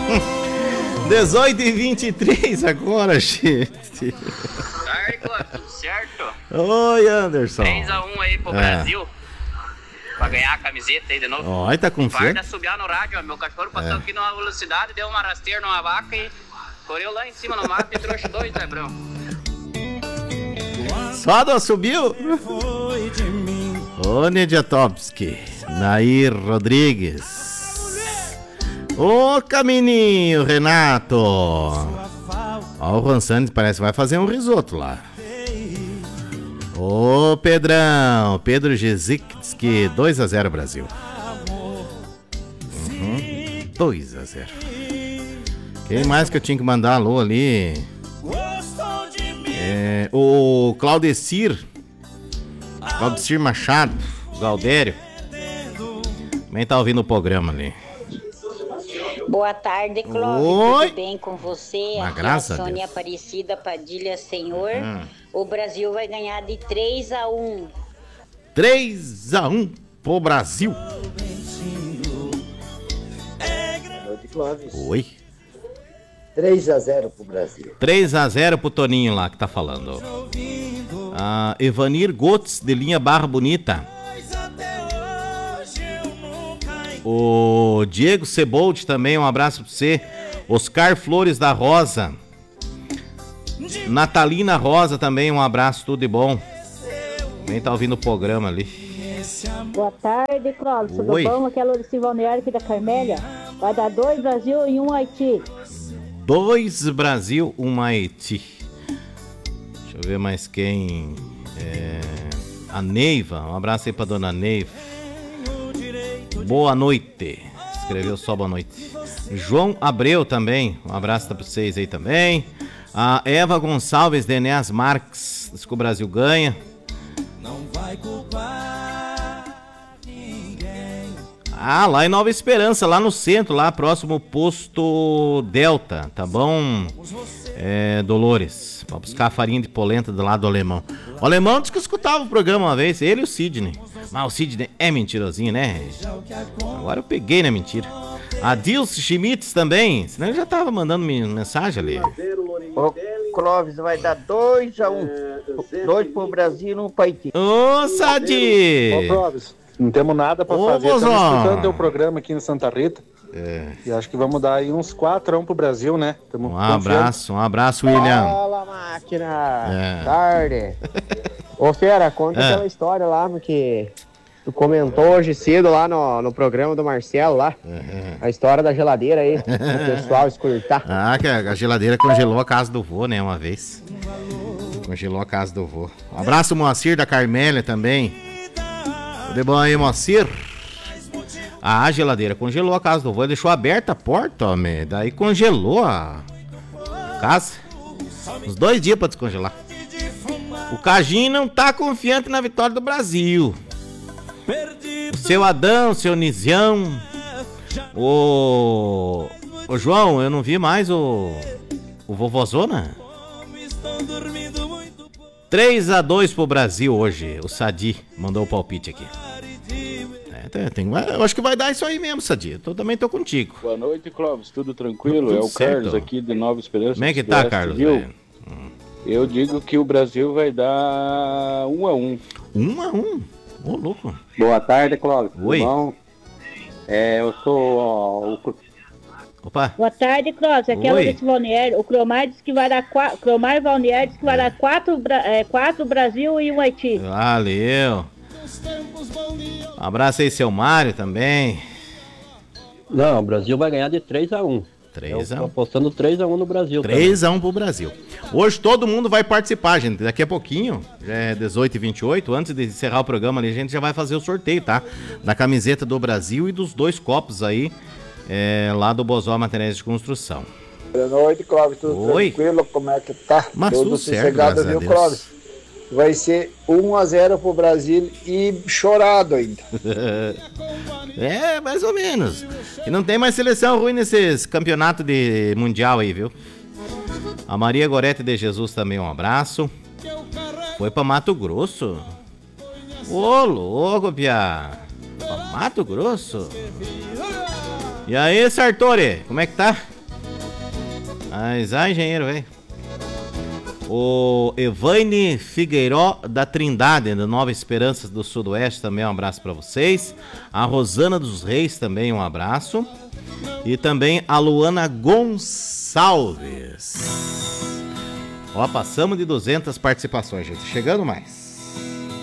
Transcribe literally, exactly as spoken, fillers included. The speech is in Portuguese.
dezoito e vinte e três agora, gente. Tarde, Clóvis, tudo certo? Oi, Anderson. três a um aí pro É. Brasil. Pra ganhar a camiseta aí de novo. Ó, tá confiante? Guarda subiar no rádio, ó. Meu cachorro passou É. aqui numa velocidade, deu uma rasteira numa vaca e correu lá em cima no mato e trouxe dois, né, Brão? Só subiu? Ô, Nediatovski, Nair Rodrigues. Ô, Camininho, Renato. Ó, o Juan Santos parece que vai fazer um risoto lá. Ô, Pedrão, Pedro Gezicki, dois a zero Brasil. Uhum, dois a zero. Quem mais que eu tinha que mandar alô ali? É, o Claudecir Claudecir Machado, Galdério, também tá ouvindo o programa ali. Boa tarde, Clóvis. Oi. Tudo bem com você? Ah, Aqui é a graças a Sônia Deus. Aparecida Padilha Senhor. Hum. O Brasil vai ganhar de três a um. três a um pro Brasil. Boa noite, Clóvis. Oi. três a zero pro Brasil. três a zero pro Toninho lá que tá falando. Ah, Evanir Gotts, de linha Barra Bonita. O Diego Cebold também, um abraço pra você. Oscar Flores da Rosa. Natalina Rosa também, um abraço, tudo de bom. Também tá ouvindo o programa ali. Boa tarde, Clóvis. Tudo Oi. bom? Aqui é a Lorici Valneari aqui da Carmélia. Vai dar dois Brasil e um Haiti. Dois Brasil, um Haiti. Deixa eu ver mais quem. É, a Neiva, um abraço aí pra dona Neiva. Boa noite. Escreveu só boa noite. João Abreu também, um abraço pra vocês aí também. A Eva Gonçalves de Enéas Marques, diz que o Brasil ganha. Ah, lá em Nova Esperança, lá no centro, lá próximo ao posto Delta, tá bom? É, Dolores, pra buscar a farinha de polenta do lado do Alemão. O Alemão disse que escutava o programa uma vez, ele e o Sidney. Mas o Sidney é mentirosinho, né? Agora eu peguei na mentira. A Dilce Schmitz também, senão ele já tava mandando mensagem ali. O Clóvis vai dar dois a um. dois pro Brasil e um pro Haiti. Ô, Sadi! Ô, Clóvis, não temos nada pra Ô, fazer. Bozó. Estamos escutando teu programa aqui em Santa Rita. É. E acho que vamos dar aí uns quatro a um pro Brasil, né? Tamo Um abraço, um abraço, William. Fala, máquina! É. Tarde! Ô, Fera, conta É. aquela história lá, porque tu comentou hoje cedo lá no, no programa do Marcelo lá, a história da geladeira aí, o pessoal escutar. Ah, que a geladeira congelou a casa do vô, né, uma vez. Congelou a casa do vô. Um abraço, Moacir da Carmélia também. Tudo bom aí, Moacir? Ah, a geladeira congelou a casa do vô, deixou aberta a porta, homem. Daí congelou a casa. Uns dois dias pra descongelar. O Cajinho não tá confiante na vitória do Brasil. O seu Adão, o seu Nisião. O... o João, eu não vi mais o... o Vovozona. três a dois pro Brasil hoje. O Sadi mandou o palpite aqui. É, tem, tem, eu acho que vai dar isso aí mesmo, Sadi. Eu também tô contigo. Boa noite, Clóvis. Tudo tranquilo? Tudo é o certo. Carlos aqui de Nova Esperança. Como é que tá, Sudoeste, Carlos? viu? velho? Eu digo que o Brasil vai dar um a um. Um a um? Ô, louco. Boa tarde, Clóvis. Tudo Oi. bom? É, eu sou ó, o... Opa. Boa tarde, Clóvis. Aqui é a Oi. Lorici Valneari. O Cromar disse que vai dar quatro. Cromar Valneari disse que vai dar quatro, Bra- é, quatro Brasil e um Haiti. Valeu. Um abraço aí, seu Mário também. Não, o Brasil vai ganhar de três a um. três a um. Eu tô apostando três a um no Brasil. três a um pro Brasil. Hoje todo mundo vai participar, gente. Daqui a pouquinho, já é dezoito e vinte e oito. Antes de encerrar o programa ali, a gente já vai fazer o sorteio, tá? Da camiseta do Brasil e dos dois copos aí, é, lá do Bozó Materiais de Construção. Boa noite, Clóvis. Tudo Oi. tranquilo? Como é que tá? Mas Tudo tudo certo, sossegado, graças a viu, Deus. Clóvis? Vai ser um a zero pro Brasil e chorado ainda. É, mais ou menos. E não tem mais seleção ruim nesses campeonatos de mundial aí, viu? A Maria Gorete de Jesus também, um abraço. Foi pra Mato Grosso. Ô, louco, piá. Pra Mato Grosso. E aí, Sartori, como é que tá? Mas, ah, engenheiro, velho. O Evaine Figueiró da Trindade, da Nova Esperança do Sudoeste, também um abraço pra vocês. A Rosana dos Reis também um abraço. E também a Luana Gonçalves. Ó, passamos de duzentas participações, gente. Chegando mais.